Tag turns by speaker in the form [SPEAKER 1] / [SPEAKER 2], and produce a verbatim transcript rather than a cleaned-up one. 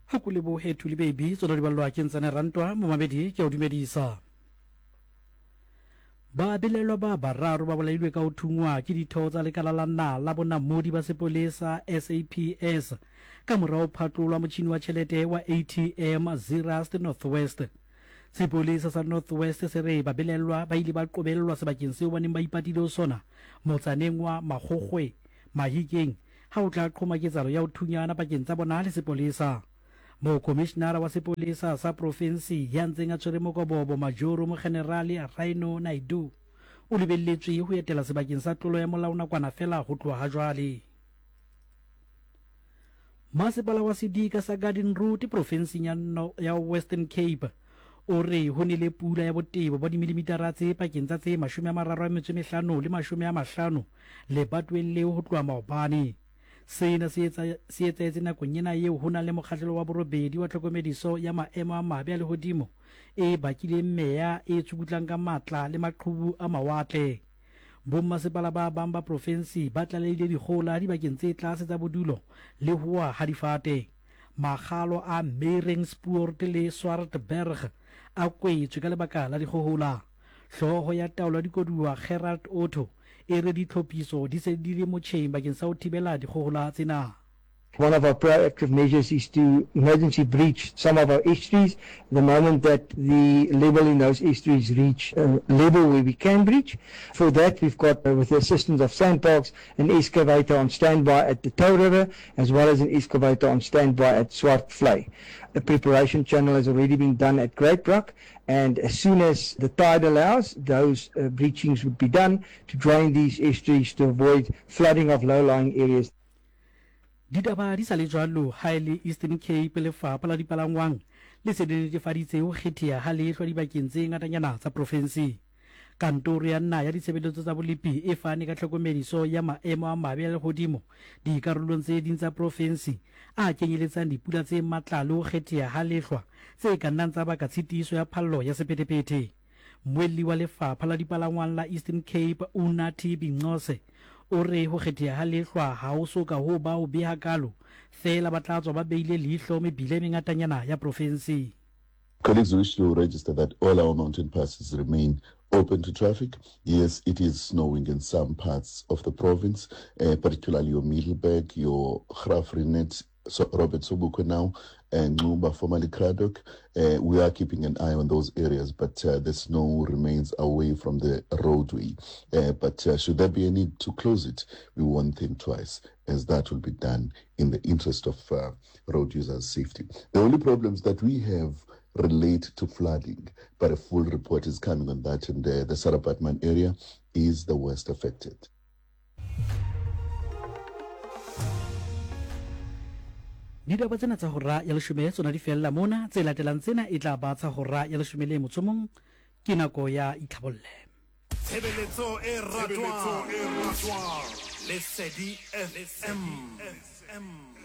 [SPEAKER 1] ha ko le bohe thuli baby tsona di balwa ke ntsane rantwa mo mabedi ke o dumedisa ba belelwa ba bararo ba bolailwe ka o thungwa ke ditheo tsa lekala la nala bonamodi ba sepolesa S A P S ka morao phatlolwa motšhini wa tšhelete wa A T M Zeerust Northwest. Sepolesa sa Northwest se re ba belelwa ba ile ba qobellwa sebakeng seo ba neng ba ipatile ho sona motsaneng wa Magogwe Mahikeng ha o tla qhoma ketsalo ya ho thunyana pakeng tsa bona le sepolesa. Mo commissioner wa sepolesa sa province ya ntseng a tshwere mokobobo Majoro mo generale Rhino Naidu o lebelletswe ho etela sebakeng sa tlolo ya molao nakwana fela ho tloha jwale. Masepala wa Sidika sa Garden Route province ya, no, ya Western Cape o re ho ne le pula ya botebo ba dimilimitara tse pakeng tsa tse mashome a mararo a metso e mehlano le mashome a mahlano lebatoweng leo ho tloha maobane. Sena se etsahetse nakong ena eo ho na le mokgahlelo wa borobedi wa tlhokomediso ya maemo a mabe a lehodimo e bakileng meya e tsubutlang ka matla le maqhubu a mawatle. Bommasepala ba bang ba province ba tlaleile dikgohola dibakeng tse tlase tsa bodulo le hoa ha difate. Magalo a Meiringspoort le Swartberg a kwetswe ka lebaka la dikgohola. Hlooho ya taolo ya dikoduwa Gerald Otto e re ditlhophiso di se di le motjheng bakeng sa ho thibela dikgohola tsena.
[SPEAKER 2] One of our proactive measures is to emergency breach some of our estuaries. The moment that the level in those estuaries reach a level where we can breach, for that we've got, uh, with the assistance of Sandparks, an excavator on standby at the Tow River, as well as an excavator on standby at Swartvlei. The preparation channel has already been done at Great Brook, and as soon as the tide allows, those uh, breachings would be done to drain these estuaries to avoid flooding of low-lying areas.
[SPEAKER 1] Ditaba di sa le jwalo ha le Eastern Cape le fapha la dipalangwang le se le netefaditse ho kgethea ha lehlwa dibakeng tse ngatanyana tsa province. Kantoro ya nna ya ditshebeletso tsa bolipi e fane ka tlhokomediso ya maemo a mabe a lehodimo dikarolong tse ding tsa province a kenyeletsang dipula tse matla le ho kgethea ha lehlwa tse ka nnang tsa baka tshitiso ya phallo ya sephethephethe. Moelli wa lefapha la dipalangwang la Eastern Cape Unathi Binqose o re ho kgethea ha lehlwa ha o soka ho ba ho beha kalo fela ba tla tswa ba beile leihlo mebile mengatanyana ya province.
[SPEAKER 3] Colleagues wish to register that all our mountain passes remain open to traffic. Yes, it is snowing in some parts of the province, uh, particularly your Middelburg, your Graafrenet, so Robert Sobukwe now, and Nuba, formerly Kraddock. Uh, we are keeping an eye on those areas, but uh, the snow remains away from the roadway. Uh, but uh, should there be a need to close it, we won't think twice, as that will be done in the interest of uh, road users' safety. The only problems that we have relate to flooding, but a full report is coming on that, and uh, the Sarapatman area is the worst affected.
[SPEAKER 1] Ditaba tsena tsa hora ya leshome tsona di fella mona tse latelang tsena e tla ba tsa hora ya leshome le motsomong ke nako ya itlhabolle.
[SPEAKER 4] Tshebeletso e ratwa le Sedi F M.